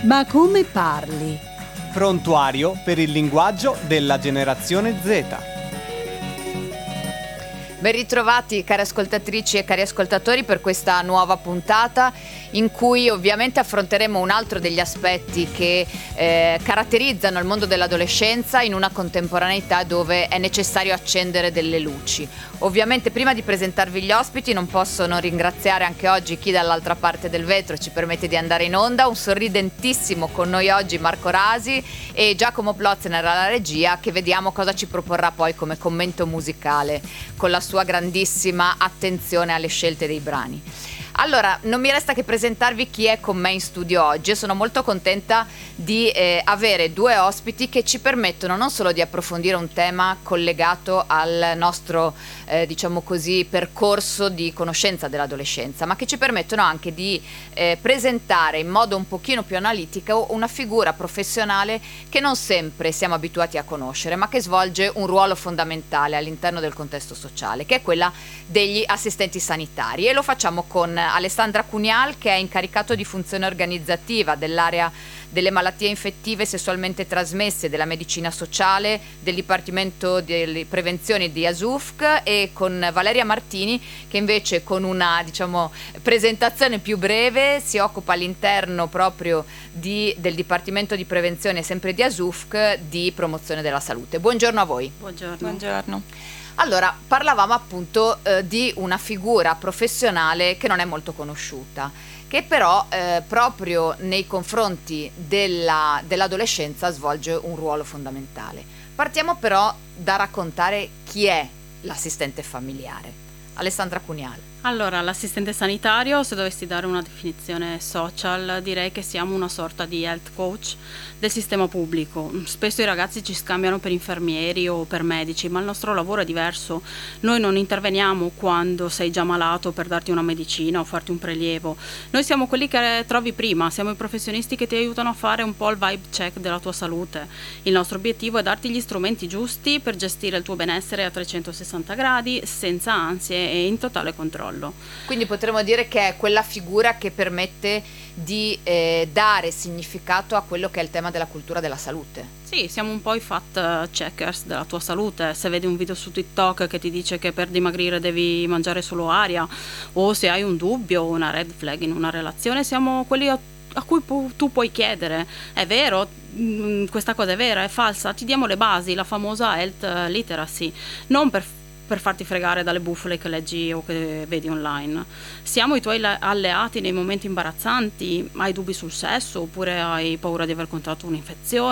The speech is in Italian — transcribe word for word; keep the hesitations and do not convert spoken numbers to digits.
Ma come parli? Prontuario per il linguaggio della generazione Z. Ben ritrovati cari ascoltatrici e cari ascoltatori per questa nuova puntata in cui ovviamente affronteremo un altro degli aspetti che eh, caratterizzano il mondo dell'adolescenza in una contemporaneità dove è necessario accendere delle luci. Ovviamente prima di presentarvi gli ospiti non posso non ringraziare anche oggi chi dall'altra parte del vetro ci permette di andare in onda, un sorridentissimo con noi oggi Marco Rasi e Giacomo Plozner alla regia, che vediamo cosa ci proporrà poi come commento musicale con la sua grandissima attenzione alle scelte dei brani. Allora, non mi resta che presentarvi chi è con me in studio oggi. Io sono molto contenta di eh, avere due ospiti che ci permettono non solo di approfondire un tema collegato al nostro, eh, diciamo così, percorso di conoscenza dell'adolescenza, ma che ci permettono anche di eh, presentare in modo un pochino più analitico una figura professionale che non sempre siamo abituati a conoscere, ma che svolge un ruolo fondamentale all'interno del contesto sociale, che è quella degli assistenti sanitari. E lo facciamo con Alessandra Cunial, che è incaricato di funzione organizzativa dell'area delle malattie infettive sessualmente trasmesse della medicina sociale del Dipartimento delle Prevenzioni di A S U F C, e con Valeria Martini, che invece con una diciamo presentazione più breve si occupa all'interno proprio di, del Dipartimento di Prevenzione sempre di A S U F C di promozione della salute. Buongiorno a voi. Buongiorno. Buongiorno. Allora, parlavamo appunto eh, di una figura professionale che non è molto conosciuta, che però eh, proprio nei confronti della, dell'adolescenza svolge un ruolo fondamentale. Partiamo però da raccontare chi è l'assistente familiare. Alessandra Cunial. Allora, l'assistente sanitario, se dovessi dare una definizione social, direi che siamo una sorta di health coach del sistema pubblico. Spesso i ragazzi ci scambiano per infermieri o per medici, ma il nostro lavoro è diverso. Noi non interveniamo quando sei già malato per darti una medicina o farti un prelievo. Noi siamo quelli che trovi prima, siamo i professionisti che ti aiutano a fare un po' il vibe check della tua salute. Il nostro obiettivo è darti gli strumenti giusti per gestire il tuo benessere a trecentosessanta gradi, senza ansie e in totale controllo. Quindi potremmo dire che è quella figura che permette di eh, dare significato a quello che è il tema della cultura della salute. Sì, siamo un po' i fat checkers della tua salute. Se vedi un video su TikTok che ti dice che per dimagrire devi mangiare solo aria, o se hai un dubbio o una red flag in una relazione, siamo quelli a a cui pu- tu puoi chiedere: è vero? Mm, questa cosa è vera? È falsa? Ti diamo le basi, la famosa health literacy, non per per farti fregare dalle bufale che leggi o che vedi online. Siamo i tuoi alleati nei momenti imbarazzanti. Hai dubbi sul sesso oppure hai paura di aver contratto un'infezione?